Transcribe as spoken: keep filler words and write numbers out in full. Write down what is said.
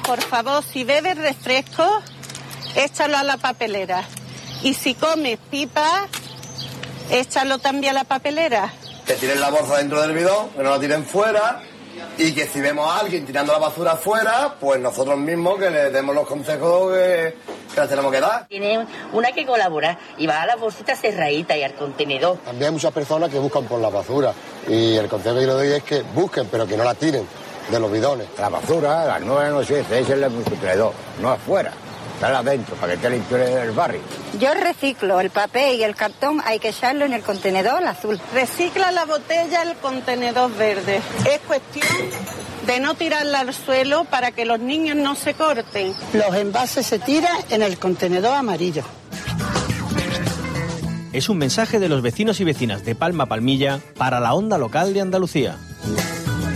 por favor, si bebes refresco, échalo a la papelera. Y si comes pipa, échalo también a la papelera. Que tiren la bolsa dentro del bidón, que no la tiren fuera, y que si vemos a alguien tirando la basura fuera, pues nosotros mismos que le demos los consejos que, que las tenemos que dar. Tiene una que colaborar y va a las bolsitas cerraditas y al contenedor. También hay muchas personas que buscan por la basura y el consejo que yo le doy es que busquen, pero que no la tiren de los bidones. La basura, las nueve no se es en el contenedor, no afuera. Está adentro, para que esté limpio el barrio. Yo reciclo el papel y el cartón, hay que echarlo en el contenedor azul. Recicla la botella el contenedor verde. Es cuestión de no tirarla al suelo para que los niños no se corten. Los envases se tiran en el contenedor amarillo. Es un mensaje de los vecinos y vecinas de Palma Palmilla para la onda local de Andalucía.